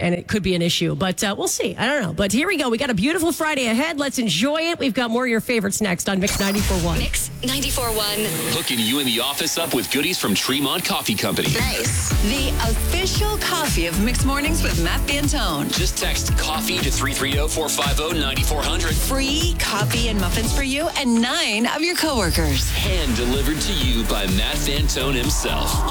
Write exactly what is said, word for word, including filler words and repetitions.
and it could be an issue. But uh, we'll see. I don't know. But here we go. We got a beautiful Friday ahead. Let's enjoy it. We've got more of your favorites next on Mix ninety-four point one. Mix ninety-four point one. Hooking you in the office up with goodies from Tremont Coffee Company. Nice. The official coffee of Mixed Mornings with Matt Fantone. Just text coffee to three three zero, four five zero, nine four zero zero. Free coffee and muffins for you and nine of your coworkers. Hand delivered to you by Matt Fantone himself.